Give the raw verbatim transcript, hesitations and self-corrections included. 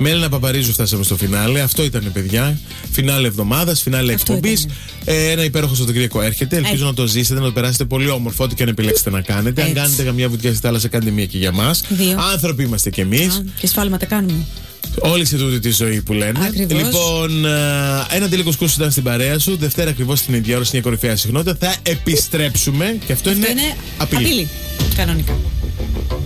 Με Έλληνα Παπαρίζου φτάσαμε στο φινάλε. Αυτό ήταν, παιδιά. Φινάλε εβδομάδα, φινάλε εκπομπή. Ε, ένα υπέροχο Σαββατοκύριακο έρχεται. Ελπίζω Έχει. να το ζήσετε, να το περάσετε πολύ όμορφο, ό,τι και αν επιλέξετε να κάνετε. Έτσι. Αν κάνετε καμιά βουτιά στη θάλασσα, κάντε μία και για μας. Άνθρωποι είμαστε κι εμείς. Και σφάλματα κάνουμε. Όλοι σε τούτη τη ζωή που λένε. Ακριβώς. Λοιπόν, ένα τελικό κουρσό ήταν στην παρέα σου. Δευτέρα ακριβώς στην ίδια ώρα, στην κορυφαία συχνότητα. Θα επιστρέψουμε και αυτό, αυτό είναι, είναι απειλή. απειλή. Κανονικά.